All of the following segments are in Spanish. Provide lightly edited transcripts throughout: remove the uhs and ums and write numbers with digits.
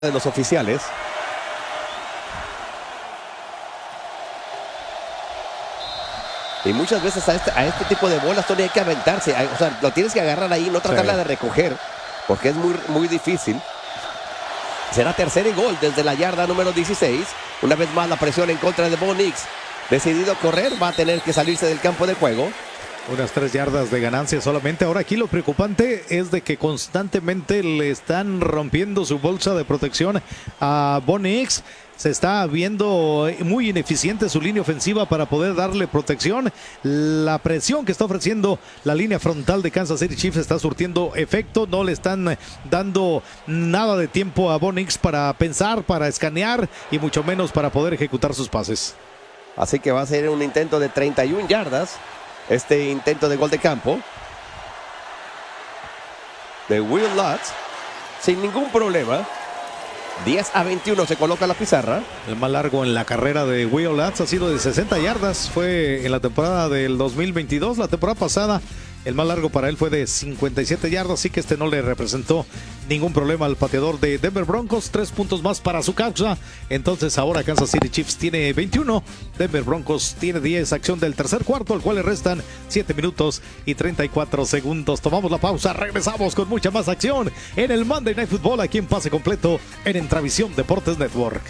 de los oficiales. Y muchas veces a este tipo de bolas Tony hay que aventarse, o sea, lo tienes que agarrar ahí, no tratarla de recoger, porque es muy difícil. Será tercer y gol desde la yarda número 16. Una vez más la presión en contra de Bo Nix. Decidido correr, va a tener que salirse del campo de juego. Unas 3 yardas de ganancia solamente. Ahora aquí lo preocupante es de que constantemente le están rompiendo su bolsa de protección a Bo Nix. Se está viendo muy ineficiente su línea ofensiva para poder darle protección. La presión que está ofreciendo la línea frontal de Kansas City Chiefs está surtiendo efecto. No le están dando nada de tiempo a Bo Nix para pensar, para escanear y mucho menos para poder ejecutar sus pases. Así que va a ser un intento de 31 yardas. Este intento de gol de campo de Will Lutz sin ningún problema. 10-21 se coloca la pizarra. El más largo en la carrera de Will Lutz ha sido de 60 yardas. Fue en la temporada del 2022. La temporada pasada el más largo para él fue de 57 yardas. Así que este no le representó ningún problema al pateador de Denver Broncos. 3 puntos más para su causa. Entonces ahora Kansas City Chiefs tiene 21. Denver Broncos tiene 10. Acción del tercer cuarto, al cual le restan 7 minutos y 34 segundos. Tomamos la pausa. Regresamos con mucha más acción en el Monday Night Football aquí en Pase Completo en Entravisión Deportes Network.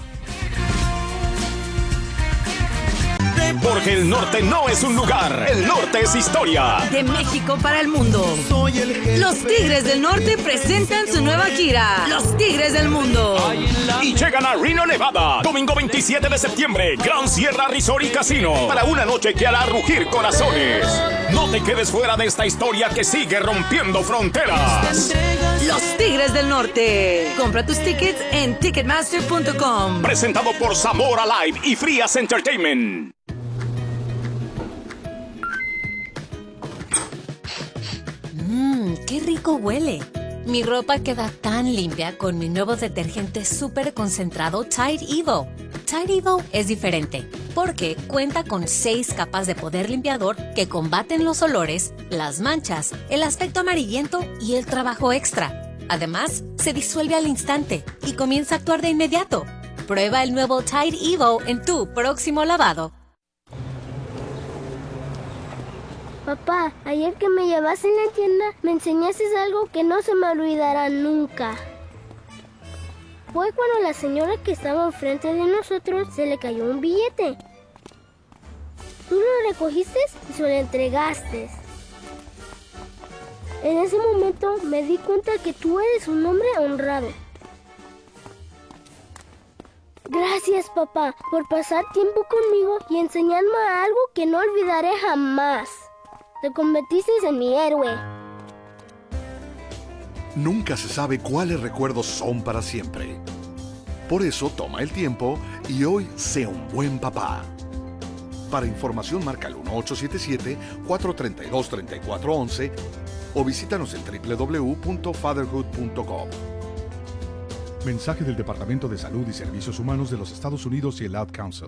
Porque el norte no es un lugar, el norte es historia. De México para el mundo. Los Tigres del Norte presentan su nueva gira, Los Tigres del Mundo. Y llegan a Reno, Nevada, domingo 27 de septiembre, Gran Sierra Resort y Casino, para una noche que hará rugir corazones. No te quedes fuera de esta historia que sigue rompiendo fronteras. Los Tigres del Norte. Compra tus tickets en Ticketmaster.com. Presentado por Zamora Live y Frias Entertainment. ¡Qué rico huele! Mi ropa queda tan limpia con mi nuevo detergente súper concentrado Tide Evo. Tide Evo es diferente porque cuenta con 6 capas de poder limpiador que combaten los olores, las manchas, el aspecto amarillento y el trabajo extra. Además, se disuelve al instante y comienza a actuar de inmediato. Prueba el nuevo Tide Evo en tu próximo lavado. Papá, ayer que me llevaste en la tienda, me enseñaste algo que no se me olvidará nunca. Fue cuando la señora que estaba enfrente de nosotros se le cayó un billete. Tú lo recogiste y se lo entregaste. En ese momento me di cuenta que tú eres un hombre honrado. Gracias, papá, por pasar tiempo conmigo y enseñarme algo que no olvidaré jamás. Te convertiste en mi héroe. Nunca se sabe cuáles recuerdos son para siempre. Por eso toma el tiempo y hoy sé un buen papá. Para información marca el 1877-432-3411 o visítanos en www.fatherhood.com. Mensaje del Departamento de Salud y Servicios Humanos de los Estados Unidos y el Ad Council.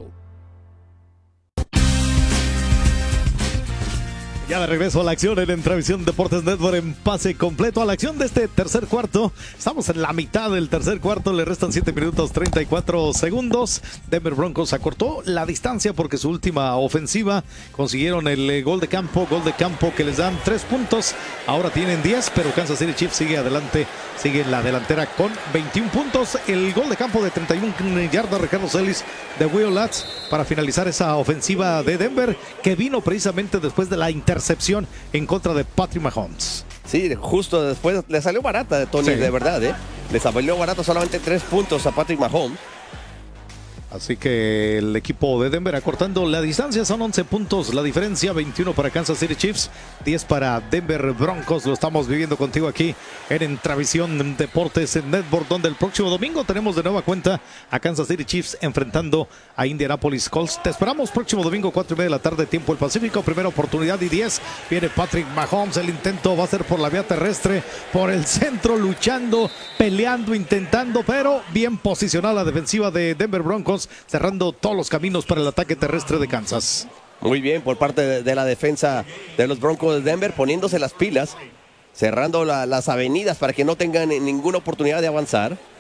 Ya de regreso a la acción en Entravisión Deportes Network en Pase Completo. A la acción de este tercer cuarto. Estamos en la mitad del tercer cuarto. Le restan 7 minutos 34 segundos. Denver Broncos acortó la distancia porque su última ofensiva consiguieron el gol de campo. Gol de campo que les dan 3 puntos. Ahora tienen 10, pero Kansas City Chiefs sigue adelante. Sigue en la delantera con 21 puntos. El gol de campo de 31 yardas, Ricardo Celis, de Will Lutz para finalizar esa ofensiva de Denver que vino precisamente después de la intercepción en contra de Patrick Mahomes. Sí, justo después le salió barata de Tony, sí. De verdad, le salió barato solamente 3 puntos a Patrick Mahomes. Así que el equipo de Denver acortando la distancia, son 11 puntos la diferencia, 21 para Kansas City Chiefs, 10 para Denver Broncos. Lo estamos viviendo contigo aquí en Entravisión Deportes en Network, donde el próximo domingo tenemos de nueva cuenta a Kansas City Chiefs enfrentando a Indianapolis Colts. Te esperamos próximo domingo 4:30 de la tarde, tiempo del Pacífico, primera oportunidad y 10. Viene Patrick Mahomes, el intento va a ser por la vía terrestre, por el centro, luchando, peleando, intentando, pero bien posicionada la defensiva de Denver Broncos, cerrando todos los caminos para el ataque terrestre de Kansas. Muy bien por parte de la defensa de los Broncos de Denver, poniéndose las pilas, cerrando las avenidas para que no tengan ninguna oportunidad de avanzar.